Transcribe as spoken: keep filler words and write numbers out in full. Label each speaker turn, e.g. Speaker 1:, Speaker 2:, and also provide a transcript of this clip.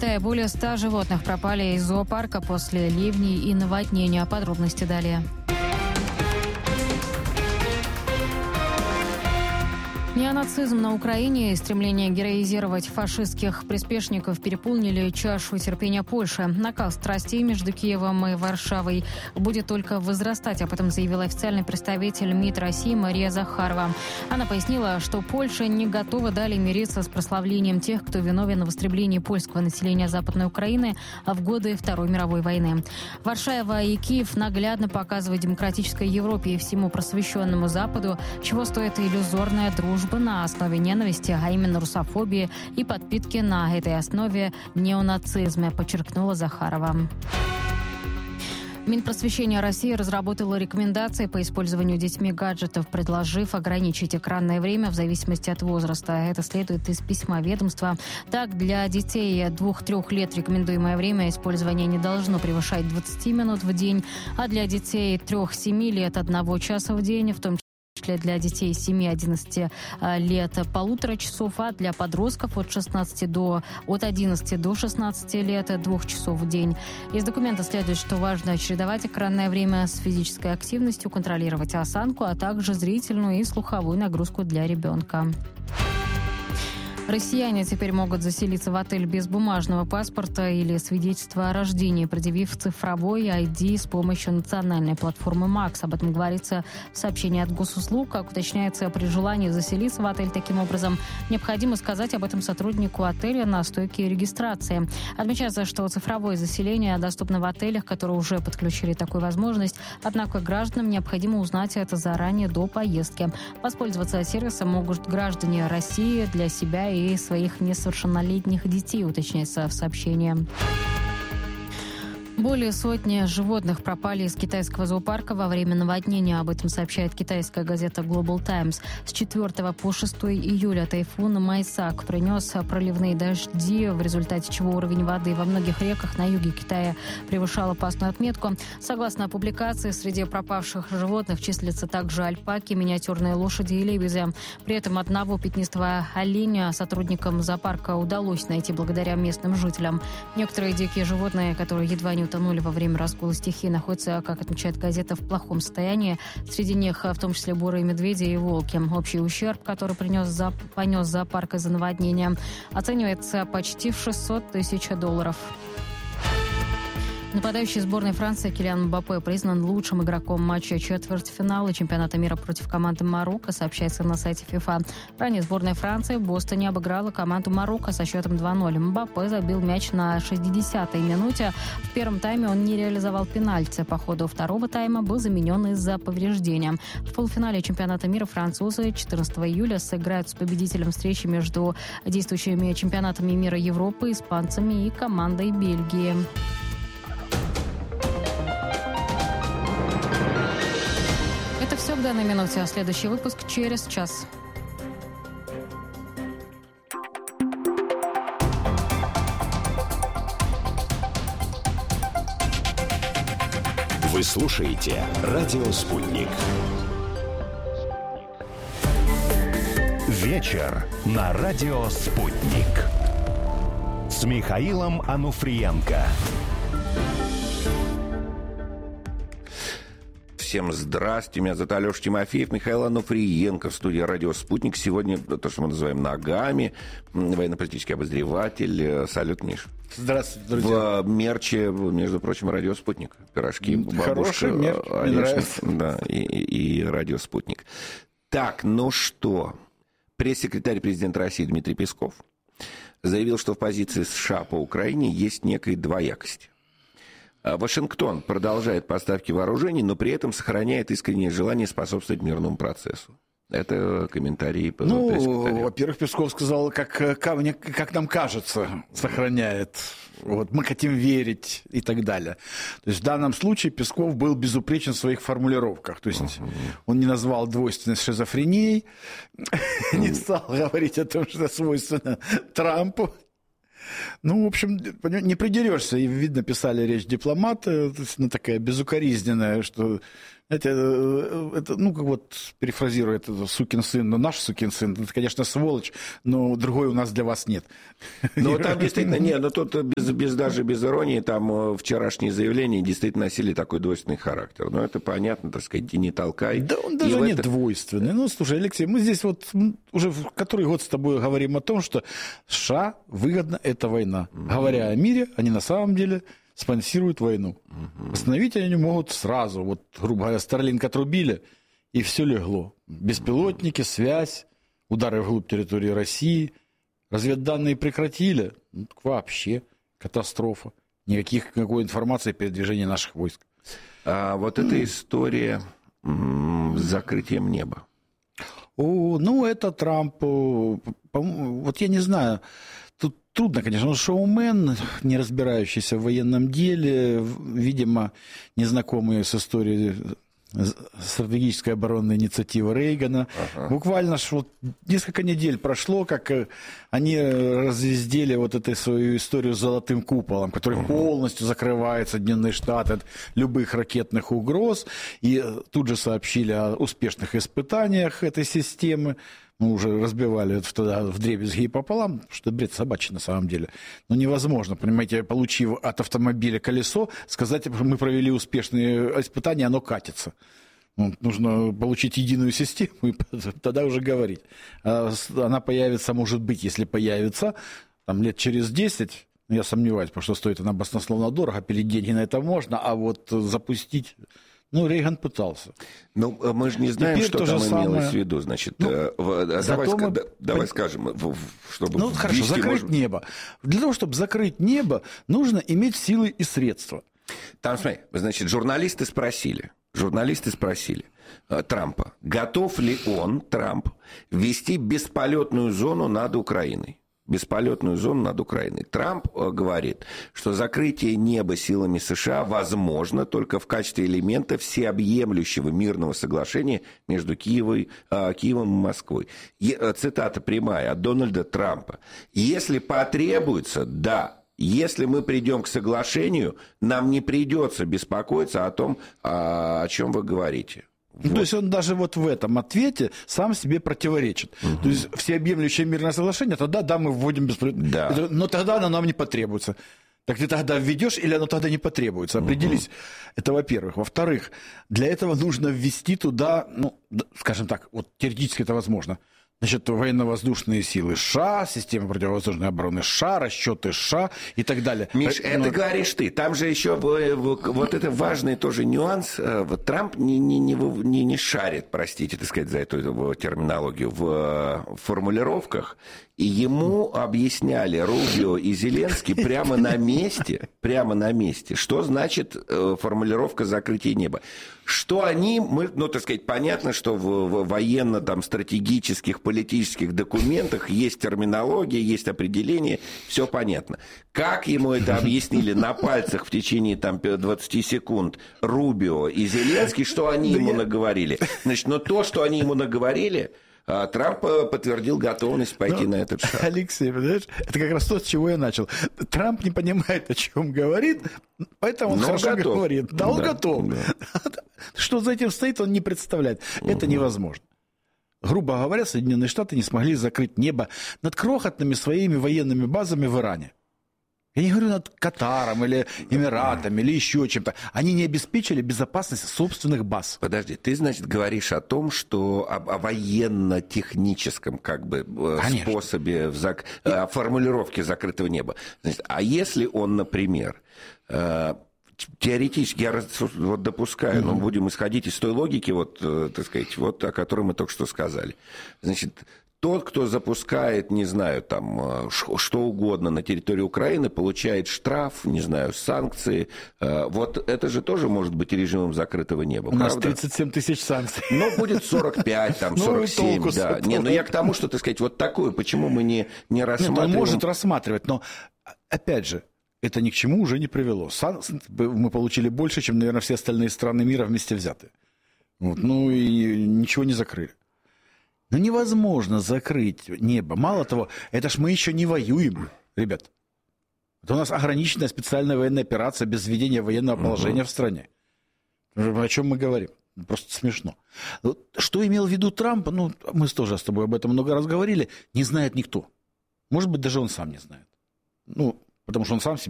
Speaker 1: Китае более ста животных пропали из зоопарка после ливней и наводнения. Подробности далее. Неонацизм на Украине и стремление героизировать фашистских приспешников переполнили чашу терпения Польши. Накал страстей между Киевом и Варшавой будет только возрастать. Об этом заявила официальный представитель МИД России Мария Захарова. Она пояснила, что Польша не готова далее мириться с прославлением тех, кто виновен в истреблении польского населения Западной Украины в годы Второй мировой войны. Варшава и Киев наглядно показывают демократической Европе и всему просвещенному Западу, чего стоит иллюзорная дружба на основе ненависти, а именно русофобии и подпитки на этой основе неонацизма, подчеркнула Захарова. Минпросвещение России разработало рекомендации по использованию детьми гаджетов, предложив ограничить экранное время в зависимости от возраста. Это следует из письма ведомства. Так, для детей двух-трёх лет рекомендуемое время использования не должно превышать двадцать минут в день, а для детей трёх-семи лет одного часа в день, в том числе для детей семи-одиннадцати лет полутора часов, а для подростков от шестнадцати до от одиннадцати до шестнадцати лет двух часов в день. Из документа следует, что важно чередовать экранное время с физической активностью, контролировать осанку, а также зрительную и слуховую нагрузку для ребенка. Россияне теперь могут заселиться в отель без бумажного паспорта или свидетельства о рождении, предъявив цифровой ай ди с помощью национальной платформы МАКС. Об этом говорится в сообщении от Госуслуг. Как уточняется, при желании заселиться в отель таким образом, необходимо сказать об этом сотруднику отеля на стойке регистрации. Отмечается, что цифровое заселение доступно в отелях, которые уже подключили такую возможность. Однако гражданам необходимо узнать это заранее до поездки. Воспользоваться сервисом могут граждане России для себя и своих несовершеннолетних детей, уточняется в сообщении. Более сотни животных пропали из китайского зоопарка во время наводнения. Об этом сообщает китайская газета Global Times. С четвёртого по шестое июля тайфун Майсак принес проливные дожди, в результате чего уровень воды во многих реках на юге Китая превышал опасную отметку. Согласно публикации, среди пропавших животных числятся также альпаки, миниатюрные лошади и лебеди. При этом одного пятнистого оленя сотрудникам зоопарка удалось найти благодаря местным жителям. Некоторые дикие животные, которые едва не утонули во время разгула стихии, находятся, как отмечает газета, в плохом состоянии. Среди них в том числе бурые медведи и волки. Общий ущерб, который принес за, понес зоопарк из-за наводнения, оценивается почти в шестьсот тысяч долларов. Нападающий сборной Франции Килиан Мбаппе признан лучшим игроком матча четвертьфинала чемпионата мира против команды Марокко, сообщается на сайте ФИФА. Ранее сборная Франции в Бостоне обыграла команду Марокко со счетом два ноль. Мбаппе забил мяч на шестидесятой минуте. В первом тайме он не реализовал пенальти. По ходу второго тайма был заменен из-за повреждения. В полуфинале чемпионата мира французы четырнадцатого июля сыграют с победителем встречи между действующими чемпионатами мира Европы, испанцами и командой Бельгии. Это все в данной минуте. А следующий выпуск через час.
Speaker 2: Вы слушаете «Радио Спутник». Вечер на «Радио Спутник» с Михаилом Ануфриенко.
Speaker 3: Всем здравствуйте, меня зовут Алеша Тимофеев, Михаил Ануфриенко в студии «Радио Спутник». Сегодня то, что мы называем ногами, военно-политический обозреватель. Салют, Миш.
Speaker 4: Здравствуйте, друзья.
Speaker 3: В мерче, между прочим, «Радио Спутник». Пирожки, бабушка.
Speaker 4: Хороший мерч, мне нравится.
Speaker 3: Да, и, и, и «Радио Спутник». Так, ну что, пресс-секретарь президента России Дмитрий Песков заявил, что в позиции США по Украине есть некая двоякость. Вашингтон продолжает поставки вооружений, но при этом сохраняет искреннее желание способствовать мирному процессу. Это комментарий.
Speaker 4: Ну, во-первых, Песков сказал, как, как, как нам кажется, сохраняет. Вот, мы хотим верить и так далее. То есть в данном случае Песков был безупречен в своих формулировках. То есть uh-huh. он не назвал двойственность шизофренией, uh-huh. не стал говорить о том, что это свойственно Трампу. Ну, в общем, не придерешься. И, видно, писали речь дипломаты, ну, такая безукоризненная, что, знаете, это, ну, как вот, перефразируя, это сукин сын, но наш сукин сын, это, конечно, сволочь, но другой у нас для вас нет.
Speaker 3: Ну, там действительно, нет, но тут без, без, даже без иронии, там вчерашние заявления действительно носили такой двойственный характер. Но это понятно, так сказать, и не толкай.
Speaker 4: Да он даже не это... двойственный. Ну, слушай, Алексей, мы здесь вот уже в который год с тобой говорим о том, что США выгодна эта война. Mm-hmm. Говоря о мире, они на самом деле спонсируют войну. Mm-hmm. Остановить они могут сразу. Вот, грубо говоря, Старлинг отрубили, и все легло. Беспилотники, связь, удары вглубь территории России. Разведданные прекратили. Ну, так вообще катастрофа. Никаких, никакой информации о передвижении наших войск.
Speaker 3: А вот эта история м- с закрытием неба.
Speaker 4: О, ну, это Трамп. Вот я не знаю. Тут трудно, конечно. Он шоумен, не разбирающийся в военном деле. Видимо, незнакомый с историей стратегической оборонной инициативы Рейгана. Ага. Буквально ж вот несколько недель прошло, как они разъездили вот эту свою историю с золотым куполом, который ага. полностью закрывает Соединенные Штаты от любых ракетных угроз. И тут же сообщили о успешных испытаниях этой системы. Мы уже разбивали это тогда вдребезги и пополам, что бред собачий на самом деле. Но невозможно, понимаете, получив от автомобиля колесо, сказать, мы провели успешные испытания, оно катится. Ну, нужно получить единую систему и тогда уже говорить. Она появится, может быть, если появится, там, лет через десять, я сомневаюсь, потому что стоит она баснословно дорого, пилить деньги на это можно, а вот запустить... Ну, Рейган пытался.
Speaker 3: Ну, мы же не знаем, теперь что там
Speaker 4: самое...
Speaker 3: имелось в виду. Значит, ну, э, давай,
Speaker 4: мы...
Speaker 3: ска... давай скажем, чтобы...
Speaker 4: Ну, хорошо,
Speaker 3: ввести,
Speaker 4: закрыть
Speaker 3: может...
Speaker 4: небо. Для того, чтобы закрыть небо, нужно иметь силы и средства.
Speaker 3: Там, смотри, значит, журналисты спросили, журналисты спросили э, Трампа, готов ли он, Трамп, ввести бесполетную зону над Украиной. Бесполетную зону над Украиной. Трамп говорит, что закрытие неба силами США возможно только в качестве элемента всеобъемлющего мирного соглашения между Киевом, Киевом и Москвой. Цитата прямая от Дональда Трампа. «Если потребуется, да, если мы придем к соглашению, нам не придется беспокоиться о том, о чем вы говорите».
Speaker 4: Вот. То есть он даже вот в этом ответе сам себе противоречит. Угу. То есть всеобъемлющее мирное соглашение, тогда да, мы вводим бесполетно.
Speaker 3: Да.
Speaker 4: Но тогда оно нам не потребуется. Так ты тогда введешь или оно тогда не потребуется? Определись. Угу. Это во-первых. Во-вторых, для этого нужно ввести туда, ну, скажем так, вот теоретически это возможно. Значит, военно-воздушные силы США, система противовоздушной обороны США, расчеты США и так далее.
Speaker 3: Миш, это
Speaker 4: Но...
Speaker 3: говоришь ты. Там же еще вот это важный тоже нюанс. Вот Трамп не, не, не, не шарит, простите, так сказать, за эту терминологию, в формулировках. И ему объясняли Рубио и Зеленский прямо на месте, прямо на месте, что значит формулировка закрытия неба. Что они, мы, ну, так сказать, понятно, что в, в военно-стратегических, политических документах есть терминология, есть определение, все понятно. Как ему это объяснили на пальцах в течение там, двадцати секунд Рубио и Зеленский, что они ему наговорили? Значит, но то, что они ему наговорили... Трамп подтвердил готовность пойти ну, на этот шаг.
Speaker 4: Алексей, понимаешь, это как раз то, с чего я начал. Трамп не понимает, о чем говорит, поэтому он Но хорошо готов. говорит. Да, он да, готов. Да. Что за этим стоит, он не представляет. Угу. Это невозможно. Грубо говоря, Соединенные Штаты не смогли закрыть небо над крохотными своими военными базами в Иране. Я не говорю над Катаром или Эмиратами или еще чем-то. Они не обеспечили безопасность собственных баз.
Speaker 3: Подожди, ты, значит, говоришь о том, что о, о военно-техническом как бы Конечно. способе в зак... И... формулировки закрытого неба. Значит, а если он, например, теоретически я вот допускаю, mm-hmm. но будем исходить из той логики, вот, так сказать, вот, о которой мы только что сказали. Значит, тот, кто запускает, не знаю, там, что угодно на территории Украины, получает штраф, не знаю, санкции. Вот это же тоже может быть режимом закрытого неба,
Speaker 4: У
Speaker 3: правда?
Speaker 4: нас тридцать семь тысяч санкций.
Speaker 3: Ну, будет сорок пять, там, сорок семь, ну, да. Не, ну, я к тому, что, так сказать, вот такое, почему мы не, не рассматриваем...
Speaker 4: Нет, он может рассматривать, но, опять же, это ни к чему уже не привело. Сан... Мы получили больше, чем, наверное, все остальные страны мира вместе взятые. Вот. Ну, и ничего не закрыли. Но невозможно закрыть небо. Мало того, это ж мы еще не воюем, ребят. Это у нас ограниченная специальная военная операция без введения военного положения угу. в стране. О чем мы говорим? Просто смешно. Что имел в виду Трамп, ну, мы тоже с тобой об этом много раз говорили, не знает никто. Может быть, даже он сам не знает. Ну, потому что он сам себе